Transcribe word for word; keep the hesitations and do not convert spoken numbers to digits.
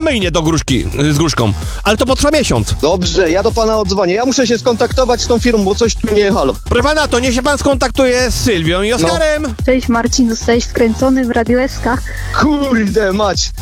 myjnie do gruszki, z gruszką. Ale to potrwa miesiąc. Dobrze, ja do pana odzwonię. Ja muszę się skontaktować z tą firmą, bo coś tu nie halo. Proszę pana, to niech się pan skontaktuje z Sylwią i Oskarem. Cześć Marcin, zostałeś wkręcony w Radio S K. Kurde mać.